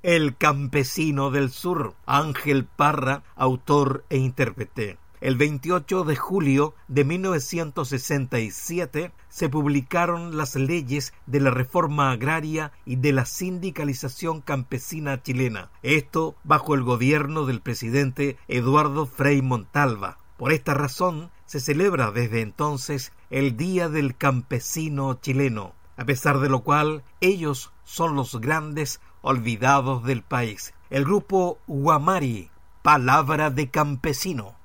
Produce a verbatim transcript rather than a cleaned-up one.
El campesino del sur, Ángel Parra, autor e intérprete. El veintiocho de julio de mil novecientos sesenta y siete se publicaron las leyes de la reforma agraria y de la sindicalización campesina chilena. Esto bajo el gobierno del presidente Eduardo Frei Montalva. Por esta razón se celebra desde entonces el Día del Campesino chileno, a pesar de lo cual ellos son los grandes olvidados del país. El grupo Huamari, Palabra de Campesino.